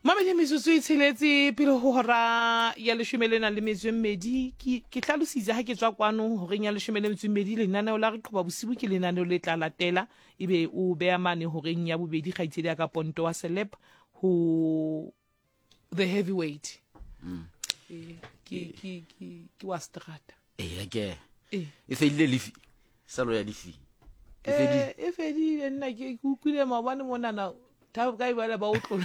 Mamedi metsotso e tsheletse pele ho hora ya 12 ke hlalositse ha ke tswa kwano horeng ya 12 lenaneo la re qoba bosibu ke lenaneo le tla latela ebe o bea mane horeng ya bobedi kgaitsedi ya ka Ponto wa Celeb ho the heavyweight ke wa strata ke e fedile lifi salo ya lifi e fedile nna ke utlwile mabane monana ta ka ibala ba utlola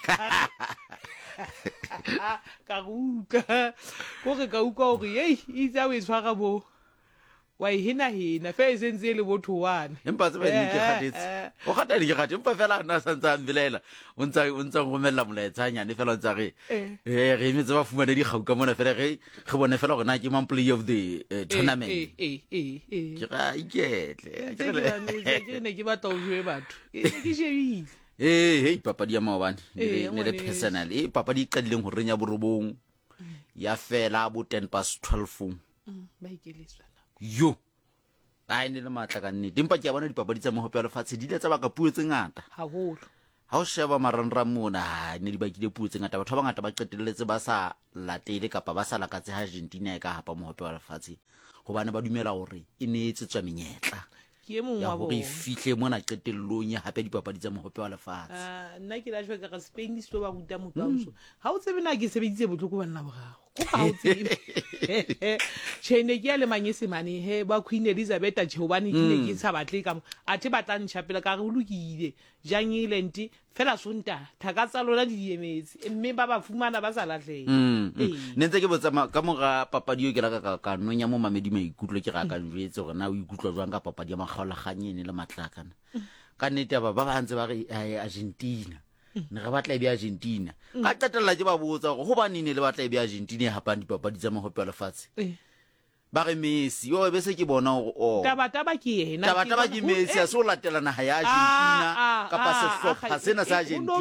ka uka gore ka uka gore hey itsa o tshwara bo wa hina fe sentse le botho wana empa tse ba di ke khatetse o khata di ke khatetse empa fela na santsa mbilela o ntsa ngomella molaetsa nyane fela ntsa re re imetsa ba fumane di gauka mona fela ge bone fela gore na ke man player of the tournament ke ga iketle ke ne ke batla o jwe batho ke shebile hey papadi ya maobane ne le personal papadi qadileng ho renya borobong ya fela bo 12:10 ba ikeletswa yo a ne le matla ka nnete empa ke a bona dipapadi tsa mohope wa lefatshe di ile tsa baka puo tse ngata haholo ha o sheba maranra mona ne di bakile puo tse ngata batho ba ngata ba qetelletse ba sa latele kapa ba sa lakatse ha Argentina ka hapa mohope wa lefatshe hobane ba dumela hore e ne e tsetswa menyetla ke mongwe wa bona e fihle mona qetellong ya hape dipapadi tsa mohope wa lefatshe nna ke la jwa ka Spain di ba ruta mokaoso ha o tsebe na ke sebeditse botloko bana bogago go ga o tsebe tshene ke ya le manyesemane he ba Queen Elizabeth Jehobane ke ne ke sa batle ka a the batla ntshapela ka re lokile jang England fela sonta thakatsa lona di emetse mme ba ba fumana ba sa latlhe nentse ke botsa ka mora papadi yo ke la ka nonya mo mamedi maikutlo ke ga ka njwetse gore na o ikutlwa jwang ka papadi ya magaola ganyene le matlakana ka nnete ba ntse ba re Argentina ne re batla be Argentina ka qetella ke ba botsa gore ho ba nene le batla be Argentina ya hapang dipapadi tsa mohope wa lefatshe ba re Messi yo be se ke bona gore taba ke yena taba ke Messi a so latela naha ya Argentina kapa sehlopha sena sa Argentina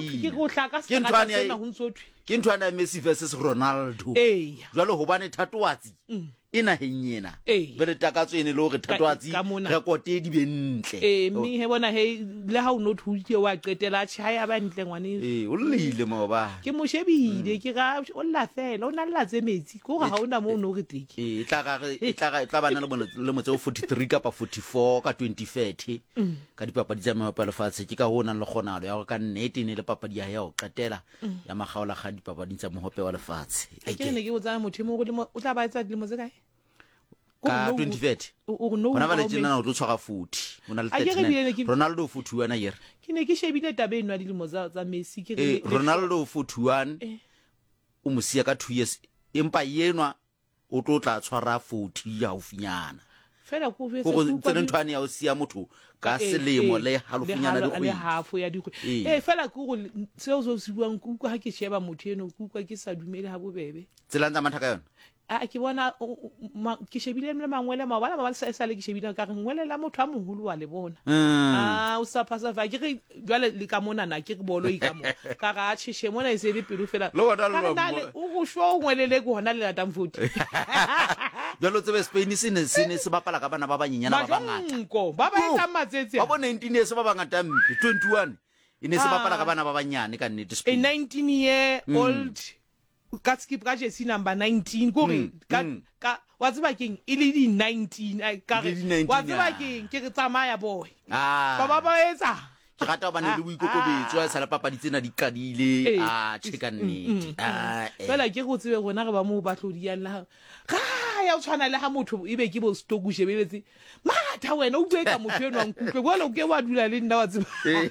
ke ntwana Messi versus Ronaldo jwale ho bane thatoatsi ina henyena bere takatso ene le hore thatoatsi record e di bentle mme he bona he le ha o no thuite wa qetela tshaya ba ntle ngwane o lile maoba ke mo shebile ke ga o la fela o na la tsemetsi go ga ona mo no re tiki tla bana le motse o 43 kapa 44 ka 2030 ka dipapadi tsa maopa lefatshe ke ka hona le kgonalo ya go ka nnete ne le papadi ya o qetela ya magaola ga dipapadi tsa mohope wa lefatshe ke ne ke botsa motho mo o tla ba etsa dilemo tse kae ka 2030 bona ba le tsena o tlo tshwara 40 bona le 39 Ronaldo 41 yere ke ne ke shebile tabeno ya dilemo tsa Messi ke re Ronaldo 41 o mosia ka 2 years empa yenwa o tlo tla tshwara 40 ya ofinyana fela go go tsene ntwane ya o sia motho ka selemo le halofinyana le half ya dikwe fela go seo so se buang kuku ha ke sheba motho eno kuku ke sa dumele ha bobebe tselantsa matha ka yona ke bona ke shebile le mangwele mabala ba sa le ke shebile ka re ngwele la motho a moholo wa le bona o sa phasa fa ke re jwale le ka mona na ke re bolo e ka mo ka ga tsheshe mona e se le pelo fela o go shwa ngwele le go hona le lata mfuti jalo tsebe Spain se bapala ka bana ba banyenyana ba bangata ba etsa matsetse ba bo 19 years ba bangata mpe 21 ine se bapala ka bana ba banyane ka nnete Spain 19-year-old ka skip ka jersey number 19 gore ka wa tseba keng e le di 19 ka re wa tseba keng ke re tsamaya boy ba etsa ke rata ba ne le boikokobetso a sala papadi tsena di qadile cheka nnete fela ke go tsebe rona re ba mo ba tlodiang la ga ya o tshwana le ha motho e be ke bo stoku shebeletse matha wena o bue ka motho eno a nkutlwe bona o ke wa dula le nna wa tseba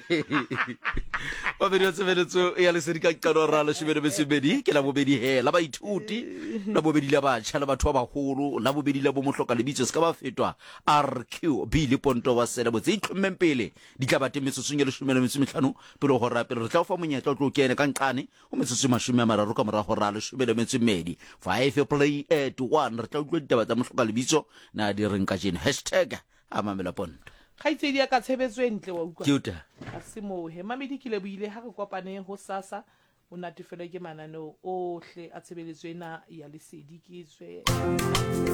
ba bedi tsebeletso ya le sedika qalo ra le shebele besebedi ke la bobedi he la baithuti la bobedi la batjha la batho ba baholo la bobedi la bo mohloka lebitso se ka ba fetwa RQ B le Ponto wa Celeb tse itlhommeng pele di tla ba temetso le 15 pele go rapela re tla fa monyetla o tlo kene ka nqane o metsotso 30 ka mora go ra le 12 5 play at 1 re tla utlwa ditaba tsa mohloka lebitso na di reng ka jene #amamela Ponto khaitsedi ya ka tshebetso entle wa utlwa Juta a se mo he mamedi ke le buile ha re kopane ho sasa o natefela ke mananeo ohle a tshebeletso ena ya lesedi ke tswe